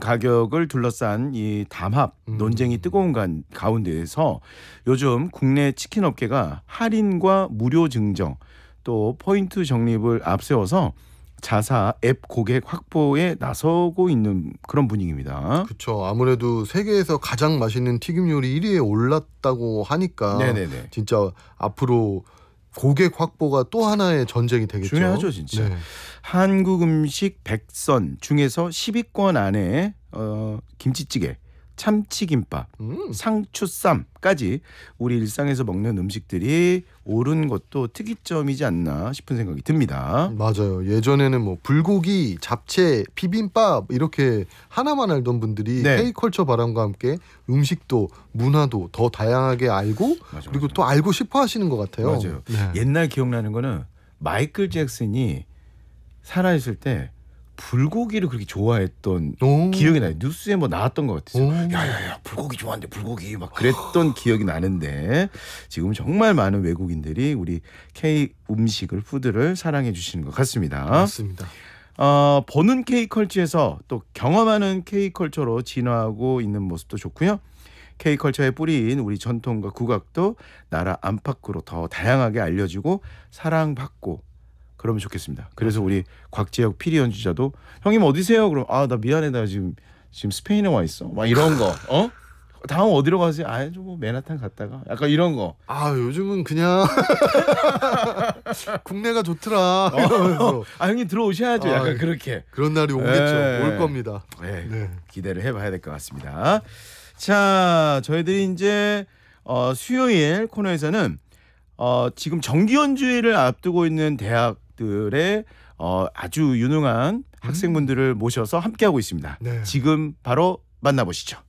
가격을 둘러싼 이 담합 논쟁이 뜨거운 가운데에서 요즘 국내 치킨 업계가 할인과 무료 증정 또 포인트 적립을 앞세워서 자사 앱 고객 확보에 나서고 있는 그런 분위기입니다. 그렇죠. 아무래도 세계에서 가장 맛있는 튀김 요리 1위에 올랐다고 하니까 네네네. 진짜 앞으로 고객 확보가 또 하나의 전쟁이 되겠죠. 중요하죠, 진짜. 네. 한국 음식 100선 중에서 10위권 안에 김치찌개, 참치김밥, 상추쌈까지 우리 일상에서 먹는 음식들이 오른 것도 특이점이지 않나 싶은 생각이 듭니다. 맞아요. 예전에는 뭐 불고기, 잡채, 비빔밥 이렇게 하나만 알던 분들이 네. K컬처 바람과 함께 음식도 문화도 더 다양하게 알고 그리고 또 알고 싶어 하시는 것 같아요. 맞아요. 네. 옛날 기억나는 거는 마이클 잭슨이 살아있을 때 불고기를 그렇게 좋아했던 기억이 나요. 뉴스에 뭐 나왔던 것 같아요. 야야야 불고기 좋아하는데 불고기 막 그랬던 기억이 나는데 지금 정말 많은 외국인들이 우리 K 음식을 푸드를 사랑해 주시는 것 같습니다. 맞습니다. 보는 K컬처에서 또 경험하는 K컬처로 진화하고 있는 모습도 좋고요. K컬처에 뿌린 우리 전통과 국악도 나라 안팎으로 더 다양하게 알려지고 사랑받고 그러면 좋겠습니다. 그래서 우리 곽재혁 피리 연주자도 형님 어디세요? 그럼 나 미안해 나 지금 스페인에 와 있어. 막 이런 거. 다음 어디로 가세요? 좀 뭐 맨하탄 갔다가 약간 이런 거. 요즘은 그냥 국내가 좋더라. 이러면서. 형님 들어오셔야죠. 약간 그렇게. 그런 날이 오겠죠. 올 겁니다. 네. 기대를 해봐야 될 것 같습니다. 자, 저희들이 이제 수요일 코너에서는 지금 정기연주회를 앞두고 있는 대학들의 아주 유능한 학생분들을 모셔서 함께하고 있습니다. 네. 지금 바로 만나보시죠.